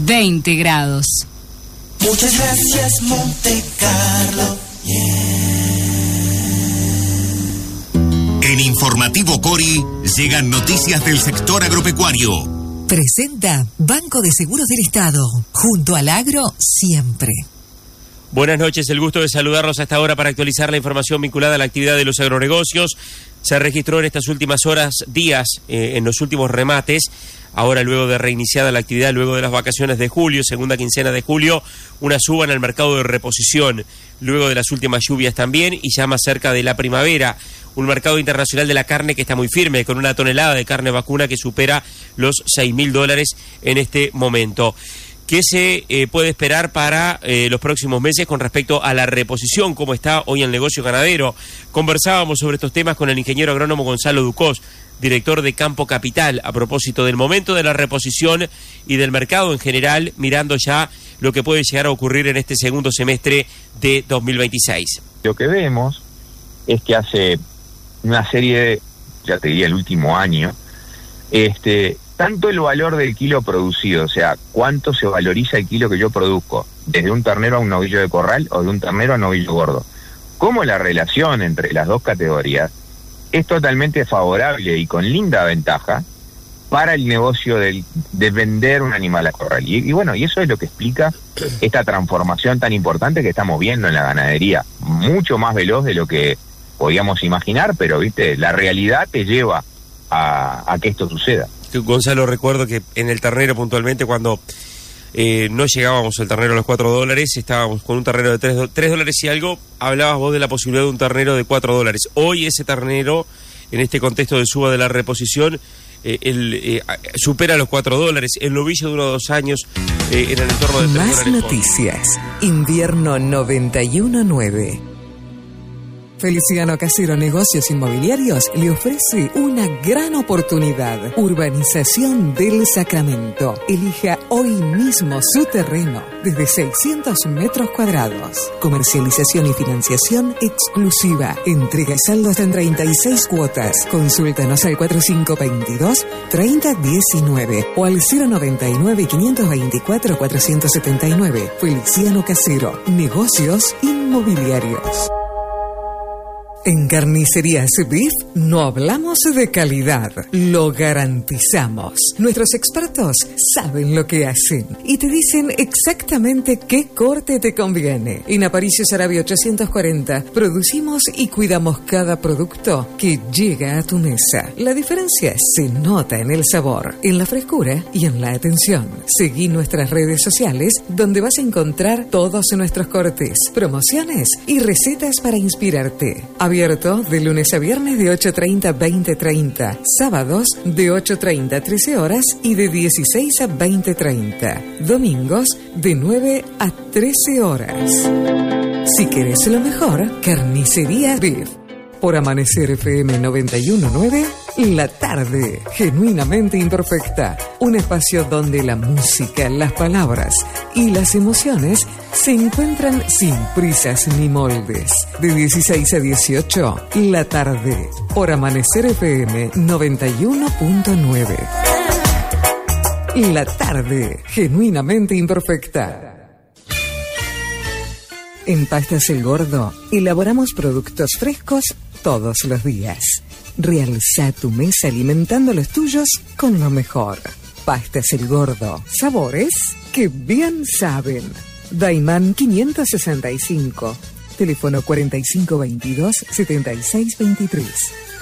20 grados. Muchas gracias, Monte Carlo. En Informativo Cori llegan noticias del sector agropecuario. Presenta Banco de Seguros del Estado. Junto al agro, siempre. Buenas noches, el gusto de saludarlos a esta hora para actualizar la información vinculada a la actividad de los agronegocios. Se registró en estas últimas días, en los últimos remates, ahora luego de reiniciada la actividad, luego de las vacaciones de julio, segunda quincena de julio, una suba en el mercado de reposición, luego de las últimas lluvias también, y ya más cerca de la primavera. Un mercado internacional de la carne que está muy firme, con una tonelada de carne vacuna que supera los $6.000 en este momento. ¿Qué se puede esperar para los próximos meses con respecto a la reposición? ¿Cómo está hoy el negocio ganadero? Conversábamos sobre estos temas con el ingeniero agrónomo Gonzalo Ducós, director de Campo Capital, a propósito del momento de la reposición y del mercado en general, mirando ya lo que puede llegar a ocurrir en este segundo semestre de 2026. Lo que vemos es que hace una serie, ya te diría el último año, tanto el valor del kilo producido, o sea, cuánto se valoriza el kilo que yo produzco, desde un ternero a un novillo de corral o de un ternero a novillo gordo, como la relación entre las dos categorías es totalmente favorable y con linda ventaja para el negocio de vender un animal a corral. Y bueno, y eso es lo que explica esta transformación tan importante que estamos viendo en la ganadería, mucho más veloz de lo que podíamos imaginar, pero viste, la realidad te lleva a que esto suceda. Gonzalo, recuerdo que en el ternero puntualmente, cuando no llegábamos al ternero a los $4, estábamos con un ternero de $3 y algo, hablabas vos de la posibilidad de un ternero de $4. Hoy ese ternero, en este contexto de suba de la reposición, supera los $4. El novillo de 1 o 2 años en el entorno de $3. Más noticias. Invierno 91.9. Feliciano Casero Negocios Inmobiliarios le ofrece una gran oportunidad. Urbanización del Sacramento. Elija hoy mismo su terreno desde 600 metros cuadrados. Comercialización y financiación exclusiva. Entrega y saldos en 36 cuotas. Consúltanos al 4522-3019 o al 099-524-479. Feliciano Casero Negocios Inmobiliarios. En Carnicerías Beef no hablamos de calidad, lo garantizamos. Nuestros expertos saben lo que hacen y te dicen exactamente qué corte te conviene. En Aparicio Sarabia 840 producimos y cuidamos cada producto que llega a tu mesa. La diferencia se nota en el sabor, en la frescura y en la atención. Seguí nuestras redes sociales donde vas a encontrar todos nuestros cortes, promociones y recetas para inspirarte. Abierto de lunes a viernes de 8:30 a 20:30, sábados de 8:30 a 13 horas y de 16 a 20:30, domingos de 9 a 13 horas. Si querés lo mejor, Carnicería Beef. Por Amanecer FM 91.9, la tarde, genuinamente imperfecta. Un espacio donde la música, las palabras y las emociones se encuentran sin prisas ni moldes. De 16 a 18, la tarde. Por Amanecer FM 91.9. La tarde, genuinamente imperfecta. En Pastas El Gordo, elaboramos productos frescos todos los días. Realza tu mesa alimentando los tuyos con lo mejor. Pastas El Gordo, sabores que bien saben. Daimán 565, teléfono 4522-7623.